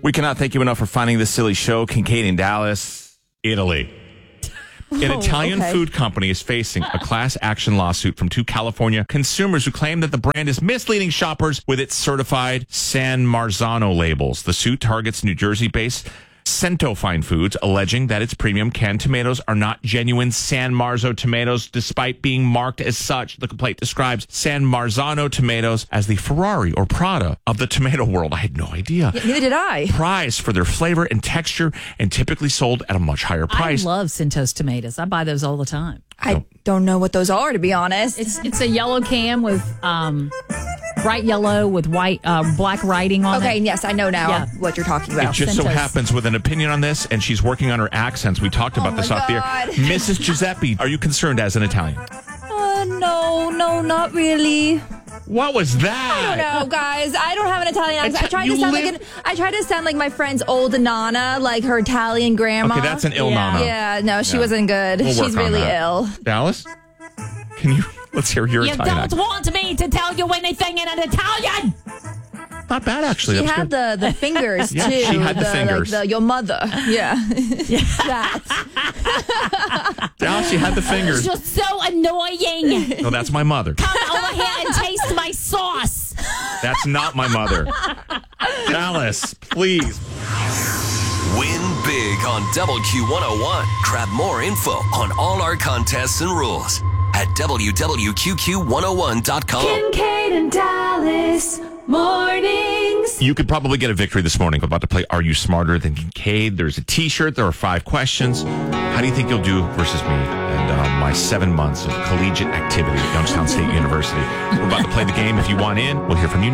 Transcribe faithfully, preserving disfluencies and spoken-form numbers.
We cannot thank you enough for finding this silly show. Kincaid in Dallas, Italy. An Oh, Italian okay. food company is facing a class action lawsuit from two California consumers who claim that the brand is misleading shoppers with its certified San Marzano labels. The suit targets New Jersey-based Cento Fine Foods, alleging that its premium canned tomatoes are not genuine San Marzo tomatoes, despite being marked as such. The complaint describes San Marzano tomatoes as the Ferrari or Prada of the tomato world. I had no idea. Yeah, neither did I. Prized for their flavor and texture and typically sold at a much higher price. I love Centos tomatoes. I buy those all the time. I don't know what those are, to be honest. It's it's a yellow can with um, bright yellow with white uh, black writing on Okay, it. yes, I know now Yeah. what you're talking It about. just so Centos. happens with an opinion on this, and she's working on her accents. We talked about Oh this my off the air. God. Missus Giuseppe, are you concerned as an Italian? Uh, no, no, not really. What was that? I don't know, guys. I don't have an Italian accent. I tried to You sound live- like an, I tried to sound like my friend's old Nana, like her Italian grandma. Okay, that's an ill Yeah. nana. Yeah, no, she Yeah. wasn't good. We'll work She's on really that. ill. Dallas, can you let's hear your You Italian don't accent. want me to tell you anything in an Italian. Not bad, actually. She That's had good. the, the fingers, Yeah, too. she had the like, fingers. the, your mother. Yeah. that. Dallas, she had the It's fingers. just so annoying. No, that's my mother. Come over here and taste my sauce. That's not my mother. Dallas, please. Win big on Double Q one oh one. Grab more info on all our contests and rules at w w q q one oh one dot com. Kincaid and Dallas mornings. You could probably get a victory this morning. We're about to play Are You Smarter Than Kincaid? There's a t-shirt. There are five questions. How do you think you'll do versus me and uh, my seven months of collegiate activity at Youngstown State University? We're about to play the game. If you want in, we'll hear from you